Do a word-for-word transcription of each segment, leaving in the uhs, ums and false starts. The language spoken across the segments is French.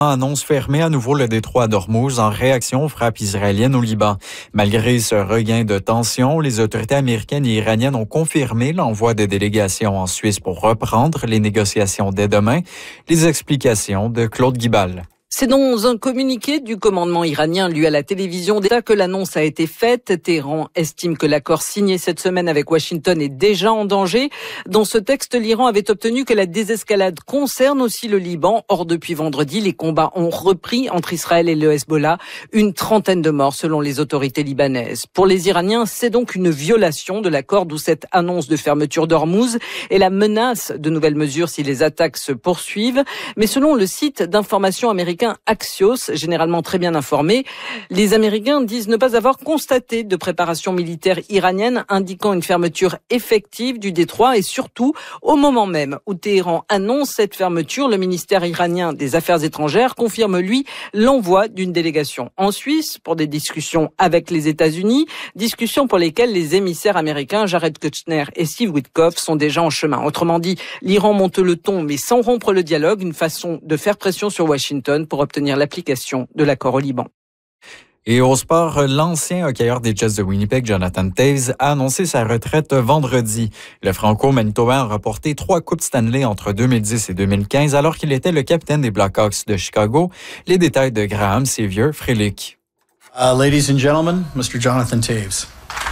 Annonce fermer à nouveau le détroit d'Ormuz en réaction aux frappes israéliennes au Liban. Malgré ce regain de tension, les autorités américaines et iraniennes ont confirmé l'envoi de délégations en Suisse pour reprendre les négociations dès demain. Les explications de Claude Guibal. C'est dans un communiqué du commandement iranien lu à la télévision d'État que l'annonce a été faite. Téhéran estime que l'accord signé cette semaine avec Washington est déjà en danger. Dans ce texte, l'Iran avait obtenu que la désescalade concerne aussi le Liban. Or, depuis vendredi, les combats ont repris entre Israël et le Hezbollah. Une trentaine de morts selon les autorités libanaises. Pour les Iraniens, c'est donc une violation de l'accord, d'où cette annonce de fermeture d'Ormuz et la menace de nouvelles mesures si les attaques se poursuivent. Mais selon le site d'information américain Axios, généralement très bien informé, les Américains disent ne pas avoir constaté de préparation militaire iranienne indiquant une fermeture effective du détroit et surtout, au moment même où Téhéran annonce cette fermeture, le ministère iranien des Affaires étrangères confirme, lui, l'envoi d'une délégation en Suisse pour des discussions avec les États-Unis, discussions pour lesquelles les émissaires américains Jared Kushner et Steve Witkoff sont déjà en chemin. Autrement dit, l'Iran monte le ton mais sans rompre le dialogue, une façon de faire pression sur Washington pour obtenir l'application de l'accord au Liban. Et au sport, l'ancien hockeyeur des Jets de Winnipeg, Jonathan Toews, a annoncé sa retraite vendredi. Le Franco-Manitobain a remporté trois Coupes Stanley entre deux mille dix et deux mille quinze, alors qu'il était le capitaine des Blackhawks de Chicago. Les détails de Graham Sevier-Frélic. Uh, ladies and gentlemen, Mister Jonathan Toews.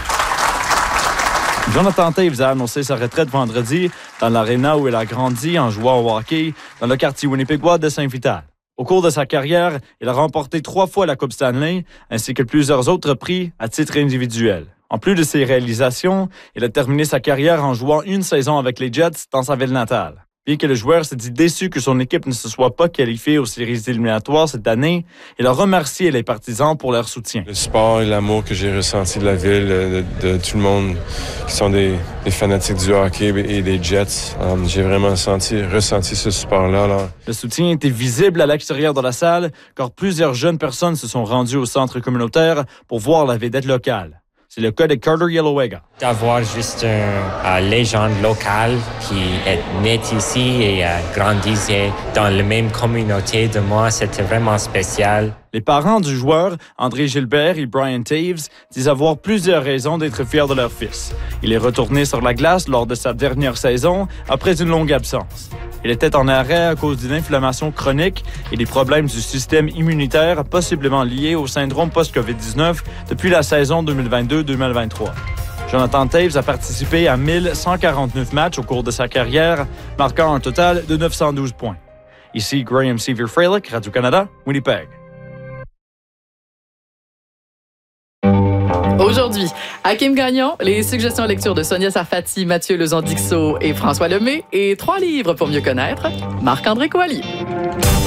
Jonathan Toews a annoncé sa retraite vendredi dans l'aréna où il a grandi en jouant au hockey dans le quartier winnipégois de Saint-Vital. Au cours de sa carrière, il a remporté trois fois la Coupe Stanley, ainsi que plusieurs autres prix à titre individuel. En plus de ses réalisations, il a terminé sa carrière en jouant une saison avec les Jets dans sa ville natale. Bien que le joueur s'est dit déçu que son équipe ne se soit pas qualifiée aux séries éliminatoires cette année, il a remercié les partisans pour leur soutien. Le sport et l'amour que j'ai ressenti de la ville, de, de tout le monde qui sont des, des fanatiques du hockey et des Jets, um, j'ai vraiment senti, ressenti ce sport-là. Là. Le soutien était visible à l'extérieur de la salle, car plusieurs jeunes personnes se sont rendues au centre communautaire pour voir la vedette locale. C'est le cas de Carter Yellowega. D'avoir juste une légende locale qui est née ici et a grandi dans la même communauté de moi, c'était vraiment spécial. Les parents du joueur, André Gilbert et Brian Toews, disent avoir plusieurs raisons d'être fiers de leur fils. Il est retourné sur la glace lors de sa dernière saison après une longue absence. Il était en arrêt à cause d'une inflammation chronique et des problèmes du système immunitaire possiblement liés au syndrome post-covid dix-neuf depuis la saison deux mille vingt-deux deux mille vingt-trois. Jonathan Toews a participé à mille cent quarante-neuf matchs au cours de sa carrière, marquant un total de neuf cent douze points. Ici Graham Sevier-Frélic, Radio-Canada, Winnipeg. Aujourd'hui, Hakim Gagnon, les suggestions lecture de Sonia Sarfati, Mathieu Lezon-Dixot et François Lemay et trois livres pour mieux connaître Marc-André Coallier.